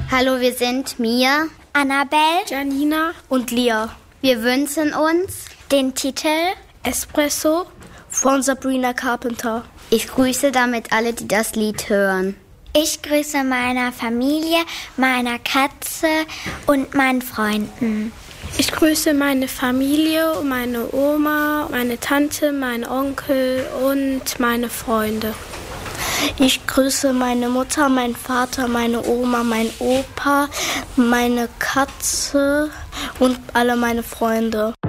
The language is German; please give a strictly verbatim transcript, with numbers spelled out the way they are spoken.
Hallo, wir sind Mia, Annabelle, Janina und Lia. Wir wünschen uns den Titel Espresso von Sabrina Carpenter. Ich grüße damit alle, die das Lied hören. Ich grüße meiner Familie, meiner Katze und meinen Freunden. Ich grüße meine Familie, meine Oma, meine Tante, meinen Onkel und meine Freunde. Ich grüße meine Mutter, meinen Vater, meine Oma, meinen Opa, meine Katze und alle meine Freunde.